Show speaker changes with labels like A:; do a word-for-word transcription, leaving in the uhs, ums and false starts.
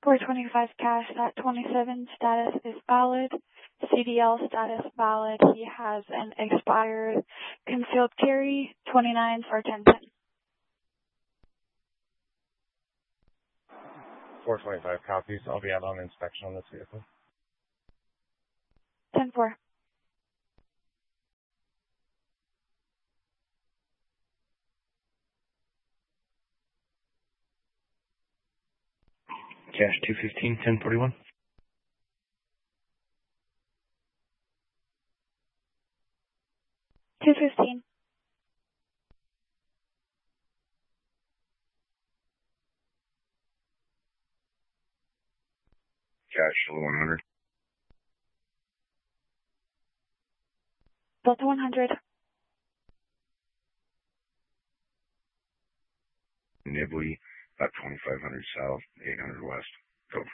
A: four twenty-five cash at twenty-seven, status is valid. C D L status valid. He has an expired concealed carry, twenty-nine for ten ten.
B: four twenty-five copies. I'll be out on inspection on this vehicle.
A: ten four.
C: Cash two fifteen, ten forty-one.
A: two fifteen.
C: Cash one hundred.
A: Delta one hundred.
C: Nibley, about twenty-five hundred south, eight hundred west.